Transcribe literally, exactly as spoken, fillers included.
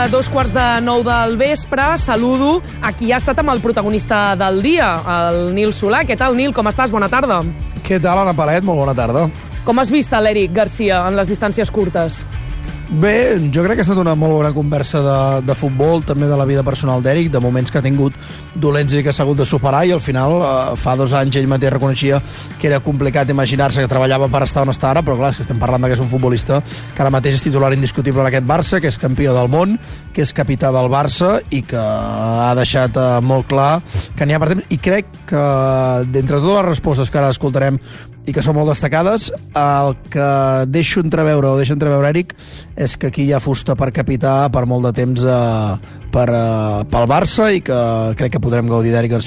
A dos quarts de nou del vespre saludo a qui ha estat amb el protagonista del dia, el Nil Solà. Què tal, Nil? Com estàs? Bona tarda. Què tal, Anna Palet? Molt bona tarda. Com has vist a l'Eric Garcia en les distàncies curtes? Bé, jo crec que ha estat una molt bona conversa de, de futbol, també de la vida personal d'Eric, de moments que ha tingut dolents i que s'ha hagut de superar, i al final, eh, fa dos anys ell mateix reconeixia que era complicat imaginar-se que treballava per estar on està ara, però clar, és que estem parlant que és un futbolista que ara mateix és titular indiscutible en aquest Barça, que és campió del món, que és capità del Barça i que ha deixat eh, molt clar que n'hi ha per temps, i crec que d'entre totes les respostes que ara escoltarem i que són molt destacades, el que deixo entreveure o deixa entreveure Eric és que aquí hi ha fusta per capità per molt de temps eh, per, eh, pel Barça, i que crec que podrem gaudir d'Eric Garcia